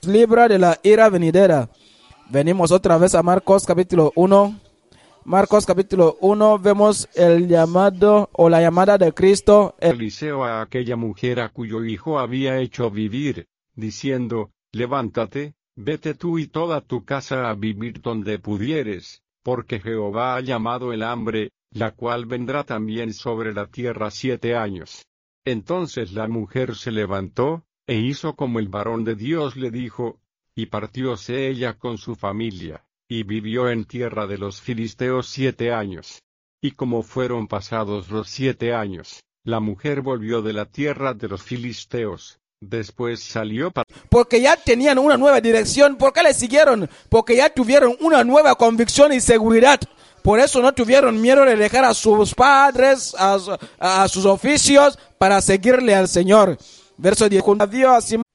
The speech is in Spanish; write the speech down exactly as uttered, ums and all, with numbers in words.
libra de la ira venidera. Venimos otra vez a Marcos capítulo uno. Marcos capítulo uno, vemos el llamado o la llamada de Cristo. Eliseo a aquella mujer a cuyo hijo había hecho vivir, diciendo, levántate, vete tú y toda tu casa a vivir donde pudieres, porque Jehová ha llamado el hambre, la cual vendrá también sobre la tierra siete años. Entonces la mujer se levantó, e hizo como el varón de Dios le dijo, y partióse ella con su familia, y vivió en tierra de los filisteos siete años. Y como fueron pasados los siete años, la mujer volvió de la tierra de los filisteos, después salió para... Porque ya tenían una nueva dirección. ¿Por qué le siguieron? Porque ya tuvieron una nueva convicción y seguridad. Por eso no tuvieron miedo de dejar a sus padres, a, a sus oficios, para seguirle al Señor. Verso diez.